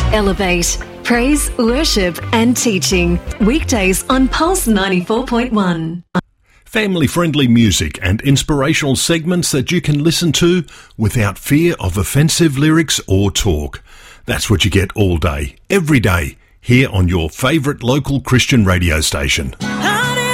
Elevate. Praise, worship and teaching. Weekdays on Pulse 94.1. Family-friendly music and inspirational segments that you can listen to without fear of offensive lyrics or talk. That's what you get all day, every day, here on your favourite local Christian radio station.